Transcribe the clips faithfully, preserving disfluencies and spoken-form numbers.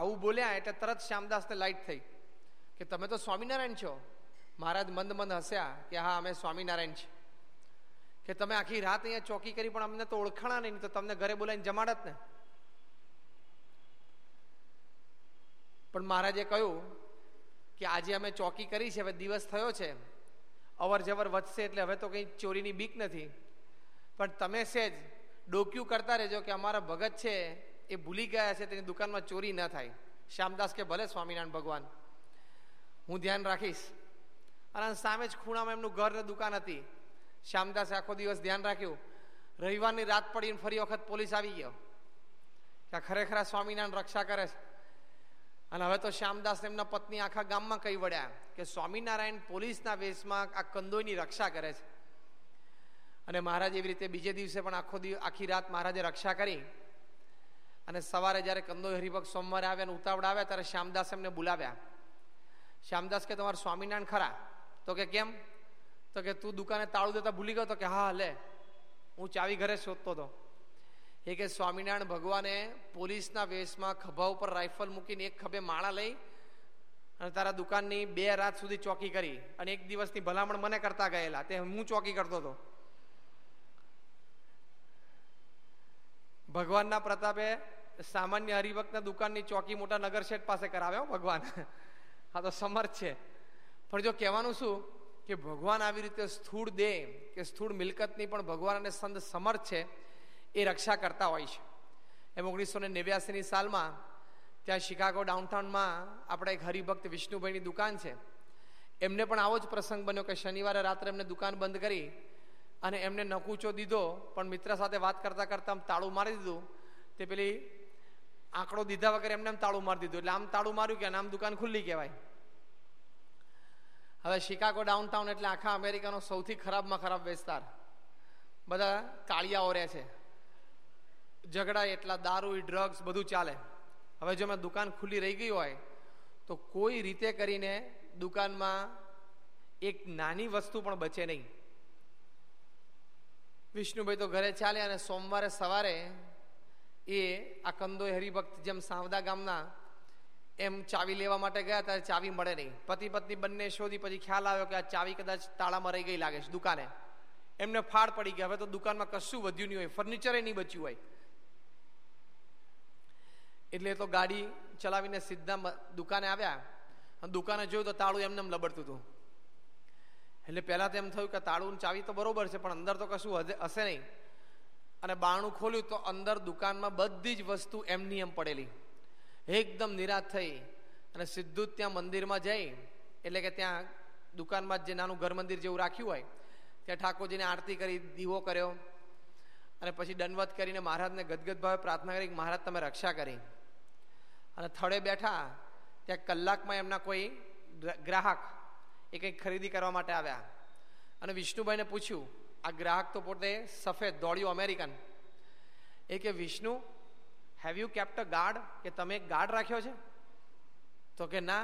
આવું બોલ્યા એટલે તરત શ્યામદાસને લાઈટ થઈ કે તમે તો સ્વામિનારાયણ છો. મહારાજ મંદ મંદ હસ્યા કે હા અમે સ્વામિનારાયણ છીએ. કે તમે આખી રાત અહીંયા ચોકી કરી પણ અમને તો ઓળખાણા નહીં, તો તમને ઘરે બોલાવીને જમાડત ને. પણ મહારાજે કહ્યું કે આજે અમે ચોકી કરી છે, હવે દિવસ થયો છે, અવર જવર વધશે એટલે હવે તો કંઈ ચોરીની બીક નથી, પણ તમે સેજ ડોક્યું કરતા રહેજો કે અમારા ભગત છે એ ભૂલી ગયા છે તેની દુકાનમાં ચોરી ન થાય. શ્યામદાસ કે ભલે સ્વામિનારાયણ ભગવાન, હું ધ્યાન રાખીશ. અને સામે જ ખૂણામાં એમનું ઘર ને દુકાન હતી. શ્યામદાસે આખો દિવસ ધ્યાન રાખ્યું. રવિવારની રાત પડીને ફરી વખત પોલીસ આવી ગયો કે ખરેખર સ્વામિનારાયણ રક્ષા કરે છે. અને હવે તો શ્યામદાસ એમના પત્ની આખા ગામમાં કહી વળ્યા કે સ્વામિનારાયણ પોલીસના વેશમાં આ કંદોઈની રક્ષા કરે છે. અને મહારાજ એવી રીતે બીજે દિવસે પણ આખો દિવસ આખી રાત મહારાજે રક્ષા કરી. અને સવારે જયારે કંદોઈ હરિભક્ત સોમવારે આવ્યા અને ઉતાવળ આવ્યા ત્યારે શ્યામદાસ એમને બોલાવ્યા. શ્યામદાસ કે તમારે સ્વામિનારાયણ ખરા? તો કે કેમ? તો કે તું દુકાને તાળું દેતા ભૂલી ગયો? તો કે હા લે, હું ચાવી ઘરે શોધતો હતો. એ કે સ્વામિનારાયણ ભગવાને પોલીસના વેશમાં ખભા ઉપર રાઇફલ મૂકીને એક ખભે માળા લઈ અને તારા દુકાનની બે રાત સુધી ચોકી કરી. અને એક દિવસની ભલામણ મને કરતા ગયેલા, તે હું ચોકી કરતો હતો. ભગવાનના પ્રતાપે સામાન્ય હરિભક્તના દુકાનની ચોકી મોટા નગર શેઠ પાસે કરાવ્યો ભગવાન. હા તો સમર્થ છે. પણ જો કહેવાનું શું કે ભગવાન આવી રીતે સ્થૂળ દેહ કે સ્થૂળ મિલકતની પણ ભગવાન અને સંત સમર્થ છે, એ રક્ષા કરતા હોય છે. એમ ઓગણીસો ને નેવ્યાસીની સાલમાં ત્યાં શિકાગો ડાઉનટાઉનમાં આપણે એક હરિભક્ત વિષ્ણુભાઈની દુકાન છે. એમને પણ આવો જ પ્રસંગ બન્યો કે શનિવારે રાત્રે એમને દુકાન બંધ કરી અને એમને નકૂચો દીધો, પણ મિત્ર સાથે વાત કરતા કરતા તાળું મારી દીધું. તે પેલી આંકડો દીધા વગર એમને તાળું મારી દીધું. એટલે આમ તાળું માર્યું કે આમ દુકાન ખુલ્લી કહેવાય. હવે શિકાગો ડાઉનટાઉન એટલે આખા અમેરિકાનો સૌથી ખરાબમાં ખરાબ વિસ્તાર. બધા કાળિયાઓ રહે છે, ઝઘડા એટલા, દારૂ, ડ્રગ્સ બધું ચાલે. હવે જો મેં દુકાન ખુલ્લી રહી ગઈ હોય તો કોઈ રીતે કરીને દુકાનમાં એક નાની વસ્તુ પણ બચે નહીં. વિષ્ણુભાઈ તો ઘરે ચાલે અને સોમવારે સવારે એ આ કંદોઈ હરિભક્ત જેમ સાવદા ગામના એમ ચાવી લેવા માટે ગયા ત્યારે ચાવી મળે નહીં. પતિ પત્ની બંને શોધી, પછી ખ્યાલ આવ્યો કે આ ચાવી કદાચ તાળામાં રહી ગઈ લાગે છે દુકાને. એમને ફાળ પડી ગયા, હવે તો દુકાનમાં કશું વધ્યું નહીં હોય, ફર્નિચરે નહીં બચ્યું હોય. એટલે તો ગાડી ચલાવીને સીધા દુકાને આવ્યા. દુકાને જોયું તો તાળું એમને લબડતું હતું. એટલે પહેલા તો એમ થયું કે તાળું ચાવી તો બરોબર છે, પણ અંદર તો કશું હશે નહીં. અને બારણું ખોલ્યું તો અંદર દુકાનમાં બધી જ વસ્તુ એમની એમ પડેલી. એકદમ નિરાશ થઈ અને સીધું જ ત્યાં મંદિરમાં જઈ, એટલે કે ત્યાં દુકાનમાં જે નાનું ઘર મંદિર જેવું રાખ્યું હોય ત્યાં ઠાકોરજીને આરતી કરી, દીવો કર્યો અને પછી દંડવત કરીને મહારાજને ગદગદ ભાવે પ્રાર્થના કરી, મહારાજ તમે રક્ષા કરી. અને થડે બેઠા ત્યાં કલાકમાં એમના કોઈ ગ્રાહક એ કંઈક ખરીદી કરવા માટે આવ્યા. અને વિષ્ણુભાઈને પૂછ્યું, આ ગ્રાહક તો પોતે સફેદ દોડ્યું અમેરિકન. એ કે Vishnu, have you kept a guard? કે તમે એક ગાર્ડ રાખ્યો છે? તો કે ના.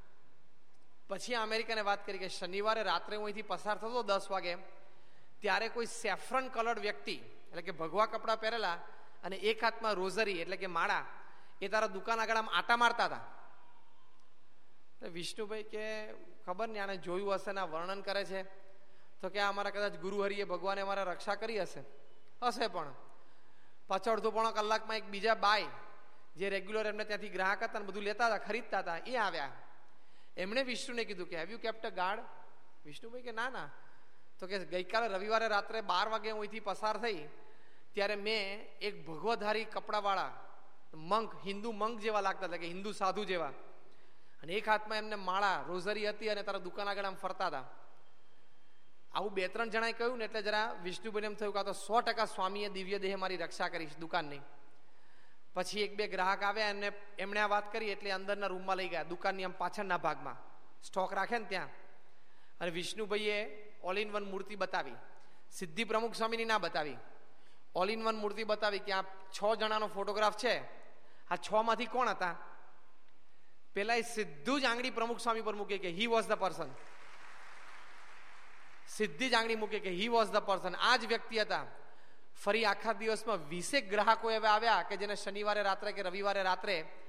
પછી આ અમેરિકને વાત કરી કે શનિવારે રાત્રે હું અહીંથી પસાર થતો દસ વાગે, ત્યારે કોઈ સેફ્રન કલર્ડ વ્યક્તિ એટલે કે ભગવા કપડાં પહેરેલા અને એક હાથમાં રોઝરી એટલે કે માળા, એ તારા દુકાન આગળ આમ આટા મારતા હતા. વિષ્ણુભાઈ કે ખબર નહીં, આને જોયું હશે ને વર્ણન કરે છે. તો કે અમારા કદાચ ગુરુ હરિએ ભગવાને અમારા રક્ષા કરી હશે. હશે પણ પાછળ અડધો પોણો કલાકમાં એક બીજા બાય જે રેગ્યુલર એમને ત્યાંથી ગ્રાહક હતા ને બધું લેતા હતા, ખરીદતા હતા, એ આવ્યા. એમણે વિષ્ણુને કીધું કે have you kept a guard? Vishnubhai કે ના ના. તો કે ગઈકાલે રવિવારે રાત્રે બાર વાગે હું અહીંથી પસાર થઈ ત્યારે મેં એક ભગવધારી કપડાવાળા મંક, હિન્દુ મંક જેવા લાગતા હતા, કે હિન્દુ સાધુ જેવા, અને એક હાથમાં એમને માળા રોઝરી હતી અને તારા દુકાન આગળ આમ ફરતા હતા. આવું બે ત્રણ જણાએ કહ્યું ને એટલે જરા વિષ્ણુભાઈને એમ થયું કે આ તો સો ટકા સ્વામીએ દિવ્ય દેહ મારી રક્ષા કરી દુકાનની. પછી એક બે ગ્રાહક આવ્યા, એમને એમણે આ વાત કરી એટલે અંદરના રૂમમાં લઈ ગયા, દુકાનની આમ પાછળના ભાગમાં સ્ટોક રાખે ને ત્યાં. અને વિષ્ણુભાઈએ ઓલ ઇન વન મૂર્તિ બતાવી, સિદ્ધિ પ્રમુખ સ્વામીની ના બતાવી, ઓલ ઇન વન મૂર્તિ બતાવી કે આ છ જણાનો ફોટોગ્રાફ છે, આ છ માંથી કોણ હતા? પેલા એ સીધું જ આંગળી પ્રમુખ સ્વામી પર મૂકે કે હી વોઝ ધ પર્સન. સીધી જ આંગળી મૂકે કે હી વોઝ ધ પર્સન, આ જ વ્યક્તિ હતા. ફરી આખા દિવસમાં વીસેક ગ્રાહકો એવા આવ્યા કે જેને શનિવારે રાત્રે કે રવિવારે રાત્રે